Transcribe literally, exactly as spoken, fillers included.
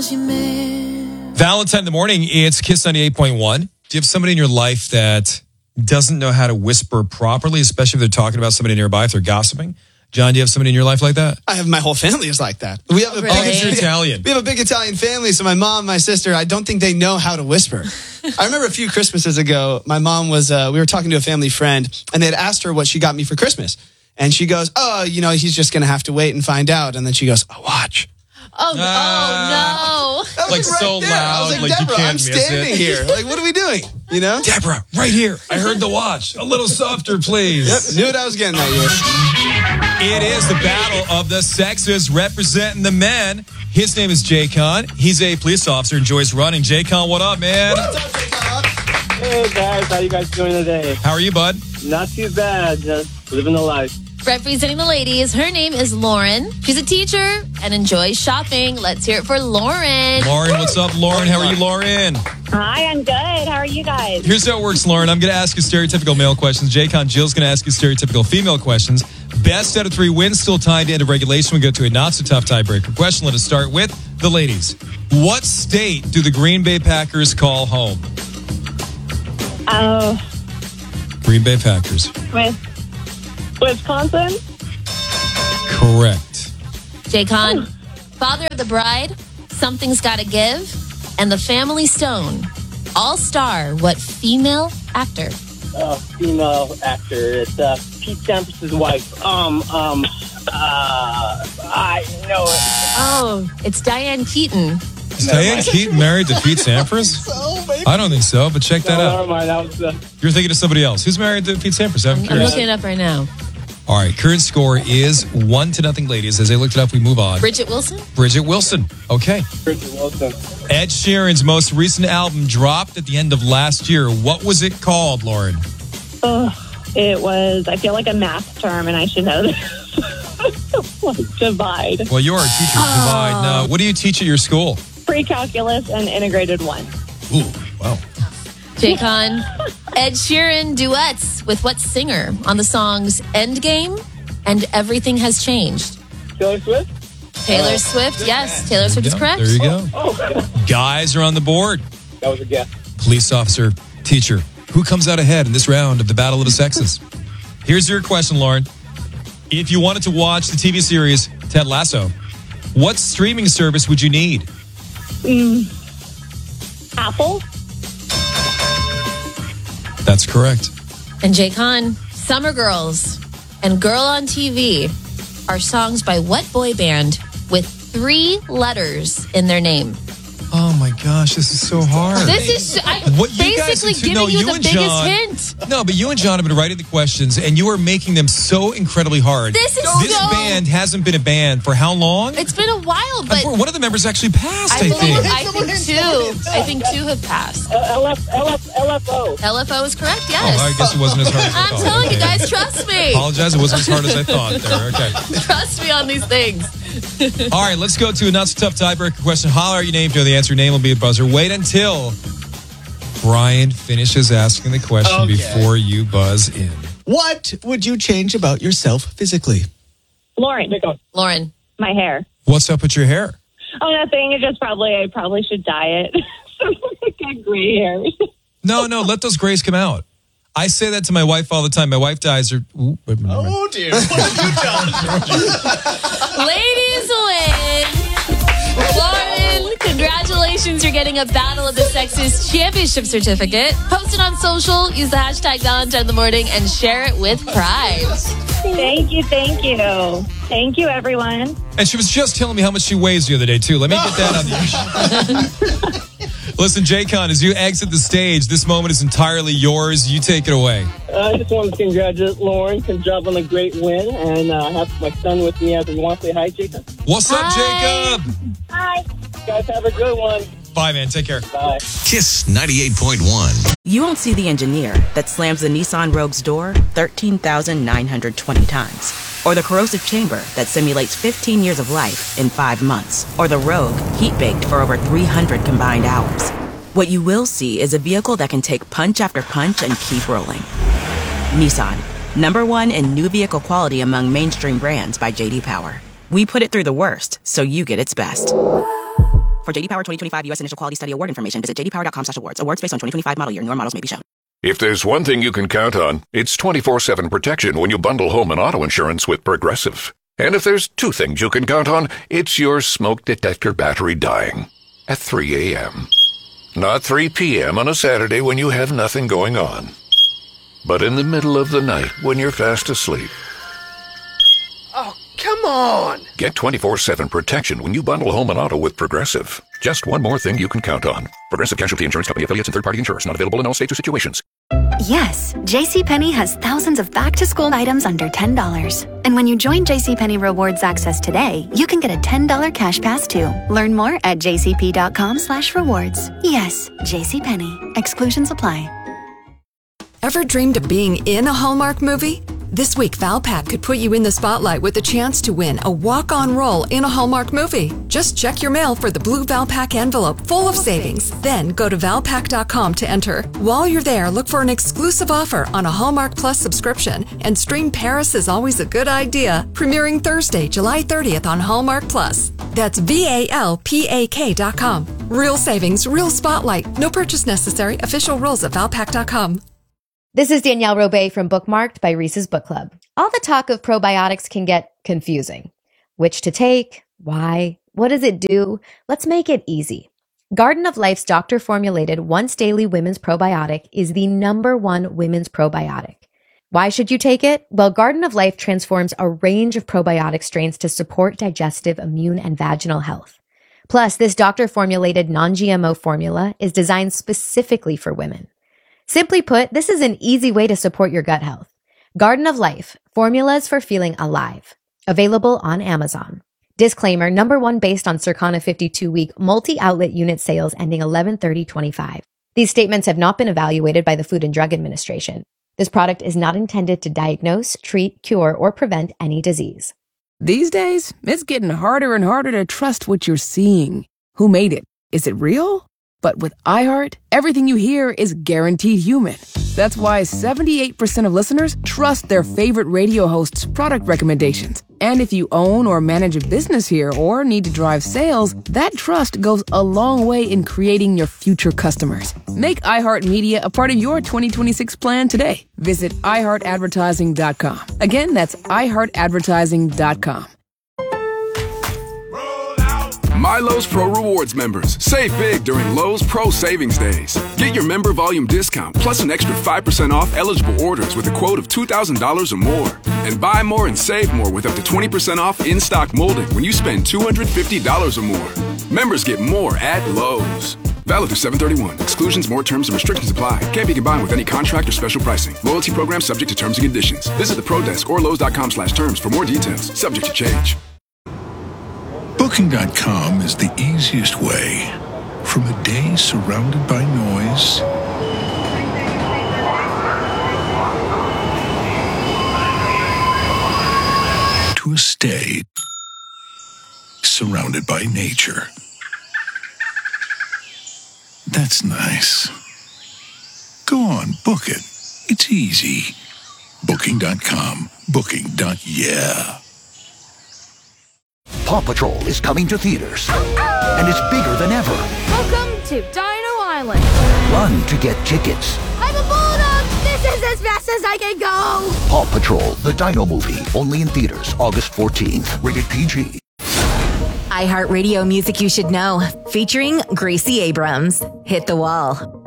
Valentine in the morning, it's Kiss ninety-eight point one. Do you have somebody in your life that doesn't know how to whisper properly, especially if they're talking about somebody nearby, if they're gossiping? John, do you have somebody in your life like that? I have my whole family is like that. We have a Really? big Oh, you're Italian. We have a big Italian family, so my mom, my sister, I don't think they know how to whisper. I remember a few Christmases ago, my mom was, uh, we were talking to a family friend, and they had asked her what she got me for Christmas. And she goes, oh, you know, he's just going to have to wait and find out. And then she goes, a watch. Oh, Ah. oh That was Like right so there. I loud, was like, like you Deborah, can't I'm miss standing it. here. Like, what are we doing? You know? Deborah, right here. I heard the watch. A little softer, please. Yep, knew what I was getting at you. It is the battle of the sexes representing the men. His name is Jay Con. He's a police officer, enjoys running. Jay Con, what up, man? What's up, Jay-Con? Hey guys, how you guys doing today? How are you, bud? Not too bad, just living the life. Representing the ladies, her name is Lauren. She's a teacher and enjoys shopping. Let's hear it for Lauren. Lauren, what's up, Lauren? How are you, Lauren? Hi, I'm good. How are you guys? Here's how it works, Lauren. I'm going to ask you stereotypical male questions. Jay Con, Jill's going to ask you stereotypical female questions. Best out of three wins, still tied to end of regulation. We go to a not-so-tough tiebreaker question. Let us start with the ladies. What state do the Green Bay Packers call home? Oh, Green Bay Packers. with Wisconsin? Correct. Jay Con, father of the bride, Something's Gotta Give, and the Family Stone. All star what female actor? Uh, female actor. It's uh, Pete Sampras' wife. Um, um, uh, I know it. Oh, it's Diane Keaton. Is Diane Keaton married to Pete Sampras? I don't think so, but check that No, out. never mind. That was, uh, You're thinking of somebody else. Who's married to Pete Sampras? I'm I'm curious. looking it up right now. All right, current score is one to nothing, ladies. As I looked it up, we move on. Bridget Wilson? Bridget Wilson. Okay. Bridget Wilson. Ed Sheeran's most recent album dropped at the end of last year. What was it called, Lauren? Oh, it was, I feel like a math term, and I should know this. Like divide. Well, you're a teacher. Divide. No. What do you teach at your school? Pre-calculus and integrated one. Ooh, wow. Jay Con, Ed Sheeran duets with what singer on the songs Endgame and Everything Has Changed? Taylor Swift? Taylor Swift, yes. Taylor Swift is Yeah, correct. There you go. Oh, Guys are on the board. that was a guess. Police officer, teacher. Who comes out ahead in this round of the Battle of the Sexes? Here's your question, Lauren. If you wanted to watch the T V series Ted Lasso, what streaming service would you need? Mm. Apple? That's correct. And Jay Con, Summer Girls and Girl on T V are songs by what boy band with three letters in their name? Oh my gosh, this is so hard. This is I, What you guys basically are too- giving no, you, you the and biggest John- hint. No, but you and John have been writing the questions, and you are making them so incredibly hard. This is This so- band hasn't been a band for how long? It's been a while, but One of the members actually passed, I, I believe think. I think two. I think two have passed. Uh, L F, L F, L F O. L F O is correct. Oh, Yes. I guess it wasn't as hard as I I'm thought. telling you Okay. guys, trust me. Apologize, it wasn't as hard as I thought there. Okay. Trust me on these things. All right, let's go to a not so tough tiebreaker question. Holler out your name, know the answer. Your name will be a buzzer. Wait until Brian finishes asking the question Okay. before you buzz in. What would you change about yourself physically? Lauren, Pick up. Lauren. my hair. What's up with your hair? Oh, nothing. It's just probably, I probably should dye it. So I get gray hair. No, no, let those grays come out. I say that to my wife all the time. My wife dyes her. Ooh, wait a minute. Oh, dear. What have you done? Ladies win. Lauren, congratulations. You're getting a Battle of the Sexes championship certificate. Post it on social. Use the hashtag Valentine in the morning and share it with pride. Thank you, thank you. Thank you, everyone. And she was just telling me how much she weighs the other day, too. Let me get that on the issue. Listen, Jay Con, as you exit the stage, this moment is entirely yours. You take it away. I just wanted to congratulate Lauren. Good job on a great win. And uh, I have my son with me as we want to say hi, Jacob. What's up, Hi. Jacob? Hi. Guys, have a good one. Bye, man. Take care. Bye. Kiss ninety-eight point one. You won't see the engineer that slams the Nissan Rogue's door thirteen thousand nine hundred twenty times. Or the corrosive chamber that simulates fifteen years of life in five months. Or the Rogue heat-baked for over three hundred combined hours. What you will see is a vehicle that can take punch after punch and keep rolling. Nissan, number one in new vehicle quality among mainstream brands by J D Power. We put it through the worst, so you get its best. For J D Power twenty twenty-five U S Initial Quality Study Award information, visit j d power dot com slash awards. Awards based on twenty twenty-five model year. Newer models may be shown. If there's one thing you can count on, it's twenty-four seven protection when you bundle home and auto insurance with Progressive. And if there's two things you can count on, it's your smoke detector battery dying at three a.m. Not three p.m. on a Saturday when you have nothing going on, but in the middle of the night when you're fast asleep. Oh, come on! Get twenty-four seven protection when you bundle home and auto with Progressive. Just one more thing you can count on. Progressive Casualty Insurance Company affiliates and third-party insurers. Not available in all states or situations. Yes, JCPenney has thousands of back-to-school items under ten dollars. And when you join JCPenney Rewards Access today, you can get a ten dollars cash pass too. Learn more at jcp.com slash rewards. Yes, JCPenney. Exclusions apply. Ever dreamed of being in a Hallmark movie? This week, Valpak could put you in the spotlight with the chance to win a walk-on role in a Hallmark movie. Just check your mail for the blue Valpak envelope full of savings. Then go to valpak dot com to enter. While you're there, look for an exclusive offer on a Hallmark Plus subscription and stream Paris is Always a Good Idea, premiering Thursday, July thirtieth on Hallmark Plus. That's V A L P A K dot com. Real savings, real spotlight. No purchase necessary. Official rules at valpak dot com. This is Danielle Robay from Bookmarked by Reese's Book Club. All the talk of probiotics can get confusing. Which to take? Why? What does it do? Let's make it easy. Garden of Life's doctor-formulated once-daily women's probiotic is the number one women's probiotic. Why should you take it? Well, Garden of Life transforms a range of probiotic strains to support digestive, immune, and vaginal health. Plus, this doctor-formulated non-G M O formula is designed specifically for women. Simply put, this is an easy way to support your gut health. Garden of Life, formulas for feeling alive. Available on Amazon. Disclaimer, number one based on Circana fifty-two week multi-outlet unit sales ending eleven thirty twenty-five. These statements have not been evaluated by the Food and Drug Administration. This product is not intended to diagnose, treat, cure, or prevent any disease. These days, it's getting harder and harder to trust what you're seeing. Who made it? Is it real? But with iHeart, everything you hear is guaranteed human. That's why seventy-eight percent of listeners trust their favorite radio host's product recommendations. And if you own or manage a business here or need to drive sales, that trust goes a long way in creating your future customers. Make iHeartMedia a part of your twenty twenty-six plan today. Visit i heart advertising dot com. Again, that's i heart advertising dot com. My Lowe's Pro Rewards members, save big during Lowe's Pro Savings Days. Get your member volume discount plus an extra five percent off eligible orders with a quote of two thousand dollars or more. And buy more and save more with up to twenty percent off in-stock molding when you spend two hundred fifty dollars or more. Members get more at Lowe's. Valid through seven thirty-one. Exclusions, more terms, and restrictions apply. Can't be combined with any contract or special pricing. Loyalty program subject to terms and conditions. Visit the Pro Desk or Lowe's dot com slash terms for more details. Subject to change. Booking dot com is the easiest way. From a day surrounded by noise to a stay surrounded by nature. That's nice. Go on, book it. It's easy. Booking dot com. Booking. Yeah. Paw Patrol is coming to theaters, and it's bigger than ever. Welcome to Dino Island. Run to get tickets. I'm a bulldog. This is as fast as I can go. Paw Patrol, the Dino movie, only in theaters August fourteenth. Rated P G. iHeartRadio music you should know, featuring Gracie Abrams. Hit the Wall.